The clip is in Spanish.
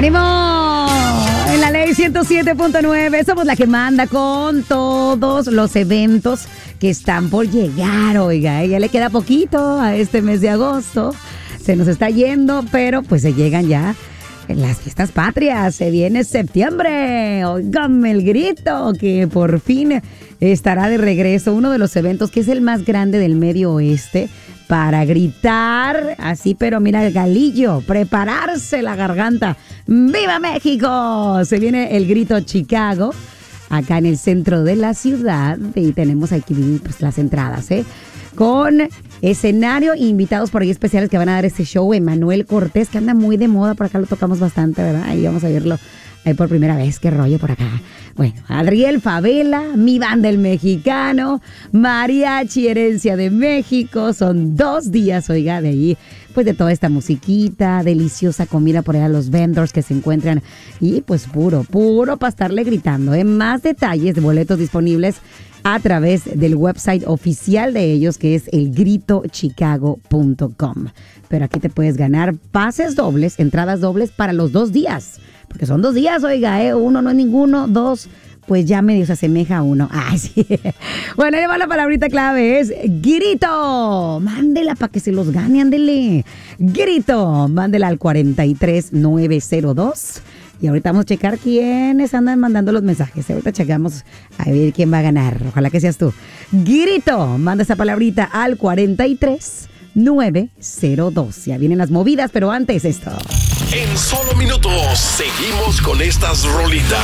¡Ánimo! En la ley 107.9 somos la que manda con todos los eventos que están por llegar, oiga. Ya le queda poquito a este mes de agosto. Se nos está yendo, pero pues se llegan ya las fiestas patrias. Se viene septiembre. Óigame el grito que por fin estará de regreso. Uno de los eventos que es el más grande del Medio Oeste para gritar así, pero mira el galillo, prepararse la garganta. ¡Viva México! Se viene el grito Chicago acá en el centro de la ciudad y tenemos aquí pues, las entradas, con escenario e invitados por ahí especiales que van a dar este show. Emanuel Cortés, que anda muy de moda, por acá lo tocamos bastante, ¿verdad? Ahí vamos a verlo ahí por primera vez, qué rollo por acá. Bueno, Adriel Favela, Mi Banda el Mexicano, Mariachi Herencia de México. Son 2 días, oiga, de ahí, pues de toda esta musiquita, deliciosa comida por allá, los vendors que se encuentran y pues puro para estarle gritando. Más detalles de boletos disponibles a través del website oficial de ellos, que es elgritochicago.com. Pero aquí te puedes ganar pases dobles, entradas dobles para los 2 días. Porque son 2 días, oiga, 1 no es ninguno, 2 pues ya medio se asemeja a 1. Ay, sí. Bueno, ahí va la palabrita clave, es grito. Mándela para que se los gane, ándele. Grito, mándela al 43902. Y ahorita vamos a checar quiénes andan mandando los mensajes. Ahorita checamos a ver quién va a ganar. Ojalá que seas tú. Grito, manda esa palabrita al 43902. Ya vienen las movidas, pero antes esto. En solo minutos seguimos con estas rolitas.